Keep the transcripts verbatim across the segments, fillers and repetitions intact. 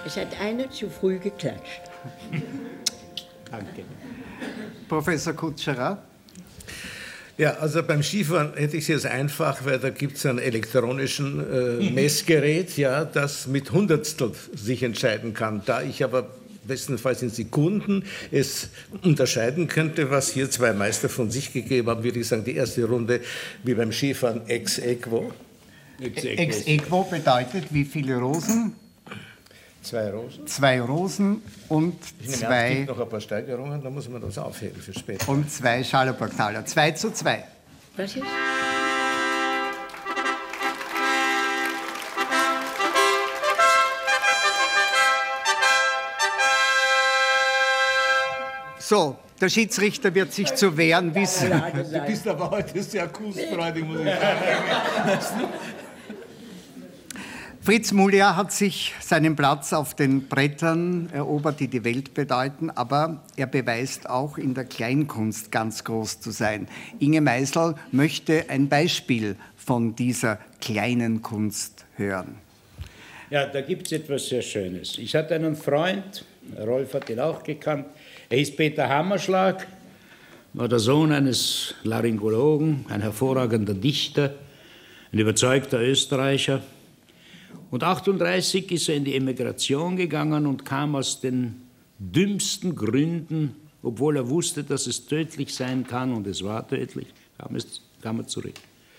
Es hat einer zu früh geklatscht. Danke. Professor Kutscherer? Ja, also beim Skifahren hätte ich es jetzt einfach, weil da gibt es ein elektronischen äh, Messgerät, ja, das mit Hundertstel sich entscheiden kann. Da ich aber bestenfalls in Sekunden es unterscheiden könnte, was hier zwei Meister von sich gegeben haben, würde ich sagen, die erste Runde wie beim Skifahren ex aequo. Ex aequo bedeutet wie viele Rosen? Zwei Rosen. Zwei Rosen und Ich nehme an, es zwei... gibt noch ein paar Steigerungen, da muss man das aufheben für später. Und zwei Schallerbergtaler. Zwei zu zwei. Was ist? So, der Schiedsrichter wird sich zu wehren wissen. Du bist aber heute sehr kussfreudig, muss ich sagen. Fritz Muliar hat sich seinen Platz auf den Brettern erobert, die die Welt bedeuten, aber er beweist auch in der Kleinkunst ganz groß zu sein. Inge Meisel möchte ein Beispiel von dieser kleinen Kunst hören. Ja, da gibt es etwas sehr Schönes. Ich hatte einen Freund, Rolf hat ihn auch gekannt, er hieß Peter Hammerschlag, war der Sohn eines Laryngologen, ein hervorragender Dichter, ein überzeugter Österreicher. Und achtunddreißig ist er in die Emigration gegangen und kam aus den dümmsten Gründen, obwohl er wusste, dass es tödlich sein kann, und es war tödlich, kam, es, kam er zurück.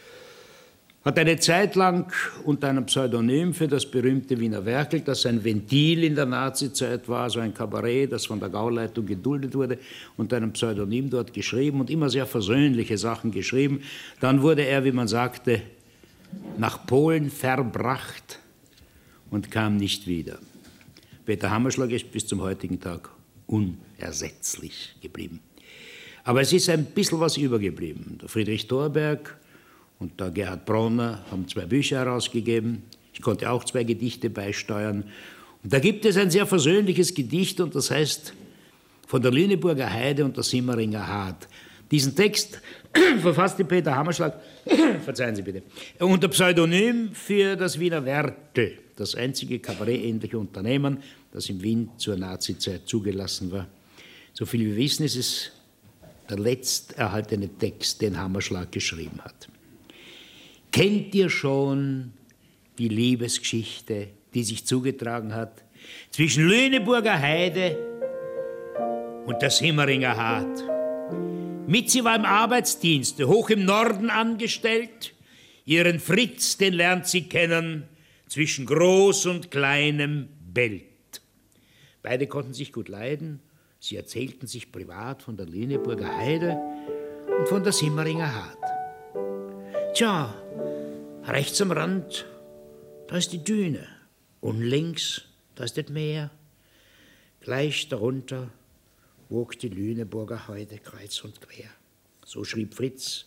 Hat eine Zeit lang unter einem Pseudonym für das berühmte Wiener Werkel, das ein Ventil in der Nazizeit war, so ein Kabarett, das von der Gauleitung geduldet wurde, unter einem Pseudonym dort geschrieben und immer sehr versöhnliche Sachen geschrieben. Dann wurde er, wie man sagte, nach Polen verbracht und kam nicht wieder. Peter Hammerschlag ist bis zum heutigen Tag unersetzlich geblieben. Aber es ist ein bisschen was übergeblieben. Der Friedrich Thorberg und der Gerhard Bronner haben zwei Bücher herausgegeben. Ich konnte auch zwei Gedichte beisteuern. Und da gibt es ein sehr versöhnliches Gedicht, und das heißt Von der Lüneburger Heide und der Simmeringer Hart. Diesen Text verfasste Peter Hammerschlag, verzeihen Sie bitte, unter Pseudonym für das Wiener Werkel, das einzige kabarettähnliche Unternehmen, das in Wien zur Nazizeit zugelassen war. So viel wir wissen, ist es der letzt erhaltene Text, den Hammerschlag geschrieben hat. Kennt ihr schon die Liebesgeschichte, die sich zugetragen hat zwischen Lüneburger Heide und der Simmeringer Hart? Mitzi war im Arbeitsdienste, hoch im Norden angestellt. Ihren Fritz, den lernt sie kennen, zwischen Groß und Kleinem bellt. Beide konnten sich gut leiden. Sie erzählten sich privat von der Lüneburger Heide und von der Simmeringer Hart. Tja, rechts am Rand, da ist die Düne. Und links, da ist das Meer. Gleich darunter wog die Lüneburger Heide kreuz und quer. So schrieb Fritz.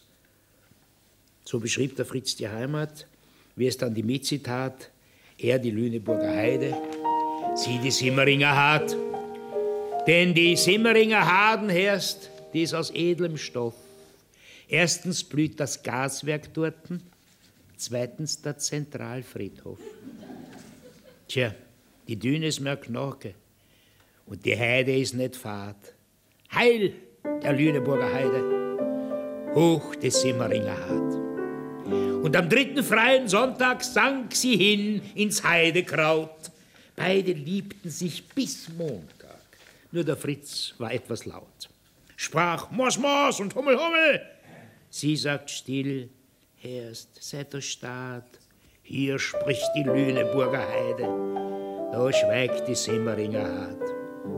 So beschrieb der Fritz die Heimat, wie es dann die Mitzi tat. Er die Lüneburger Heide, sie die Simmeringer Hart. Denn die Simmeringer Haden herrscht, die ist aus edlem Stoff. Erstens blüht das Gaswerk dorten, zweitens der Zentralfriedhof. Tja, die Düne ist mehr Knorke und die Heide ist nicht fad. Heil der Lüneburger Heide, hoch des Simmeringer Hart. Und am dritten freien Sonntag sank sie hin ins Heidekraut. Beide liebten sich bis Montag. Nur der Fritz war etwas laut. Sprach Mos, Mos und Hummel, Hummel. Sie sagt still, Herrst, seid der Staat. Hier spricht die Lüneburger Heide. Da schweigt die Simmeringer Hart.